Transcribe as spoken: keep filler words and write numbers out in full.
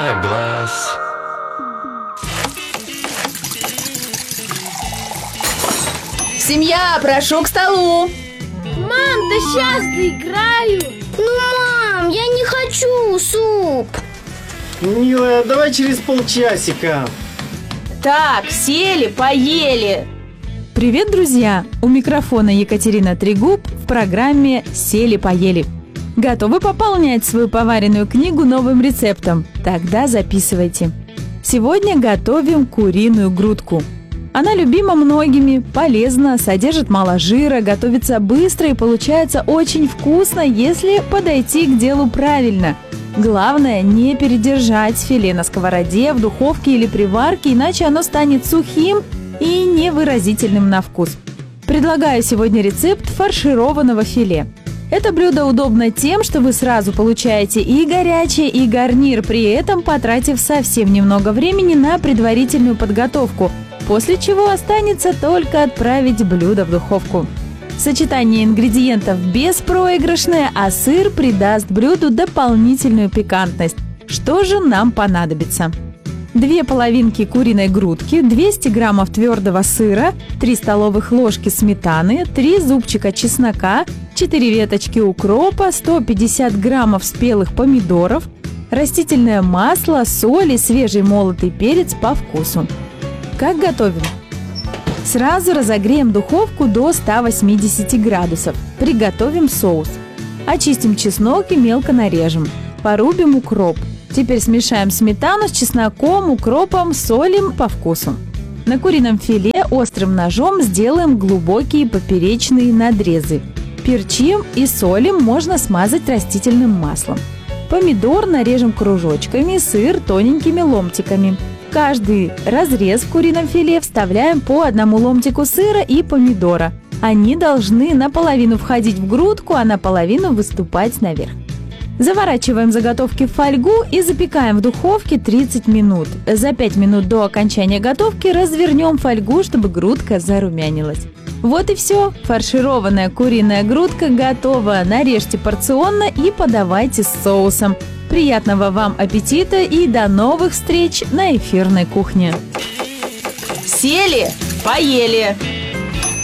глаз. Семья, прошу к столу. Мам, да сейчас доиграю. Ну, мам, я не хочу суп. Милая, давай через полчасика. Так, сели, поели. Привет, друзья! У микрофона Екатерина Трегуб в программе «Сели-поели». Готовы пополнять свою поваренную книгу новым рецептом? Тогда записывайте. Сегодня готовим куриную грудку. Она любима многими, полезна, содержит мало жира, готовится быстро и получается очень вкусно, если подойти к делу правильно. Главное, не передержать филе на сковороде, в духовке или при варке, иначе оно станет сухим и невыразительным на вкус. Предлагаю сегодня рецепт фаршированного филе. Это блюдо удобно тем, что вы сразу получаете и горячее, и гарнир, при этом потратив совсем немного времени на предварительную подготовку, после чего останется только отправить блюдо в духовку. Сочетание ингредиентов беспроигрышное, а сыр придаст блюду дополнительную пикантность. Что же нам понадобится? Две половинки куриной грудки, двести граммов твердого сыра, три столовых ложки сметаны, три зубчика чеснока, четыре веточки укропа, сто пятьдесят граммов спелых помидоров, растительное масло, соль и свежий молотый перец по вкусу. Как готовим? Сразу разогреем духовку до ста восьмидесяти градусов. Приготовим соус. Очистим чеснок и мелко нарежем. Порубим укроп. Теперь смешаем сметану с чесноком, укропом, солим по вкусу. На курином филе острым ножом сделаем глубокие поперечные надрезы. Перчим и солим, можно смазать растительным маслом. Помидор нарежем кружочками, сыр тоненькими ломтиками. В каждый разрез в курином филе вставляем по одному ломтику сыра и помидора. Они должны наполовину входить в грудку, а наполовину выступать наверх. Заворачиваем заготовки в фольгу и запекаем в духовке тридцать минут. За пять минут до окончания готовки развернем фольгу, чтобы грудка зарумянилась. Вот и все. Фаршированная куриная грудка готова. Нарежьте порционно и подавайте с соусом. Приятного вам аппетита и до новых встреч на эфирной кухне. Сели, поели.